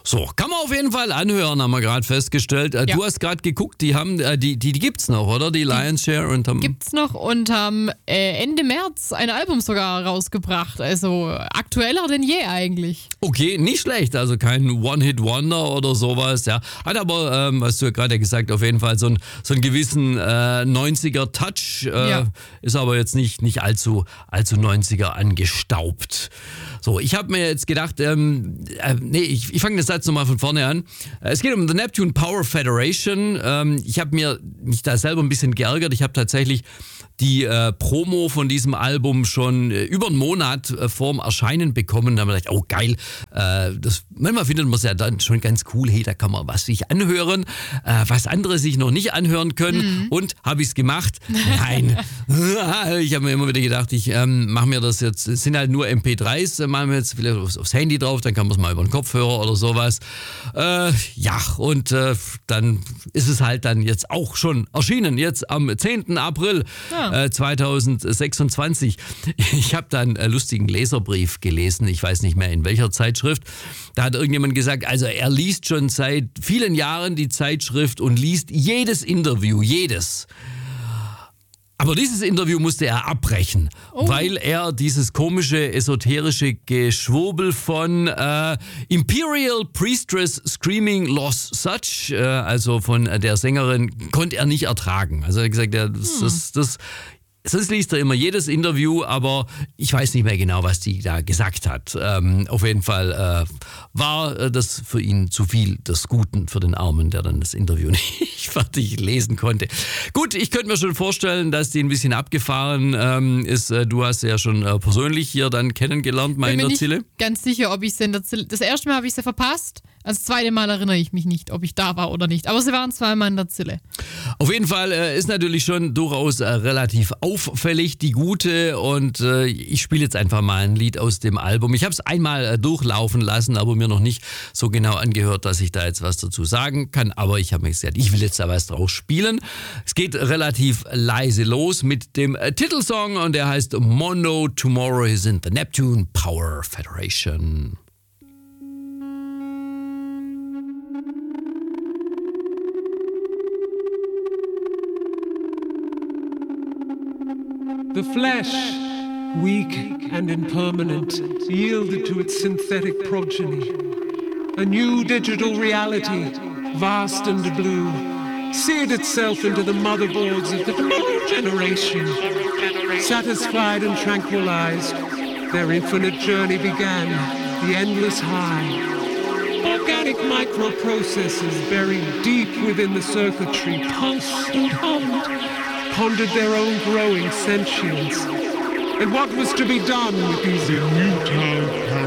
So, kann man auf jeden Fall anhören, haben wir gerade festgestellt. Du hast gerade geguckt, die haben, die gibt's noch, oder? Die Lion's Share und haben. Gibt's noch und haben Ende März ein Album sogar rausgebracht. Also aktueller denn je eigentlich. Okay, nicht schlecht, also kein One-Hit-Wonder oder sowas, ja. Hat aber, was du ja gerade gesagt, auf jeden Fall so einen gewissen 90er-Touch, ist aber jetzt nicht allzu 90er angestaubt. So, ich habe mir jetzt gedacht, ich fange den Satz nochmal von vorne an. Es geht um The Neptune Power Federation. Ich habe mich da selber ein bisschen geärgert. Ich habe tatsächlich die Promo von diesem Album schon über einen Monat vorm Erscheinen bekommen. Da habe ich gedacht, oh geil, manchmal findet man es ja dann schon ganz cool, hey, da kann man was sich anhören, was andere sich noch nicht anhören können. Und habe ich es gemacht? Nein. Ich habe mir immer wieder gedacht, ich mache mir das jetzt, es sind halt nur MP3s, machen wir jetzt vielleicht aufs Handy drauf, dann kann man es mal über den Kopfhörer oder sowas. Und dann ist es halt dann jetzt auch schon erschienen, jetzt am 10. April 2026. Ich habe da einen lustigen Leserbrief gelesen, ich weiß nicht mehr in welcher Zeitschrift. Da hat irgendjemand gesagt, also er liest schon seit vielen Jahren die Zeitschrift und liest jedes Interview, jedes. Aber dieses Interview musste er abbrechen, weil er dieses komische, esoterische Geschwurbel von Imperial Priestess Screaming Lost Such, also von der Sängerin, konnte er nicht ertragen. Also er hat gesagt, Sonst liest er immer jedes Interview, aber ich weiß nicht mehr genau, was die da gesagt hat. Auf jeden Fall war das für ihn zu viel des Guten für den Armen, der dann das Interview nicht fertig lesen konnte. Gut, ich könnte mir schon vorstellen, dass die ein bisschen abgefahren ist. Du hast sie ja schon persönlich hier dann kennengelernt, mal in der Zille. Ich bin mir nicht ganz sicher, ob ich sie in der Zille... Das erste Mal habe ich sie verpasst. Das zweite Mal erinnere ich mich nicht, ob ich da war oder nicht. Aber sie waren zweimal in der Zille. Auf jeden Fall ist natürlich schon durchaus relativ auffällig, die Gute. Und ich spiele jetzt einfach mal ein Lied aus dem Album. Ich habe es einmal durchlaufen lassen, aber mir noch nicht so genau angehört, dass ich da jetzt was dazu sagen kann. Aber ich habe mir gesagt, ich will jetzt da was draus spielen. Es geht relativ leise los mit dem Titelsong und der heißt Mono Tomorrow is in the Neptune Power Federation. The flesh, weak and impermanent, yielded to its synthetic progeny. A new digital reality, vast and blue, seared itself into the motherboards of the new generation. Satisfied and tranquilized, their infinite journey began, the endless high. Organic microprocessors buried deep within the circuitry pulsed and hummed, pondered their own growing sentience. And what was to be done with these immutable